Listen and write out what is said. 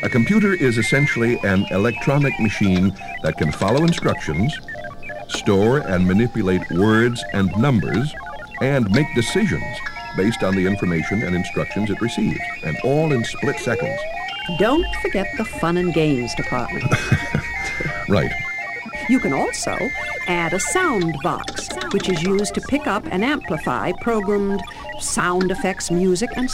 A computer is essentially an electronic machine that can follow instructions, store and manipulate words and numbers, and make decisions based on the information and instructions it receives, and all in split seconds. Don't forget the fun and games department. Right. You can also add a sound box, which is used to pick up and amplify programmed sound effects, music, and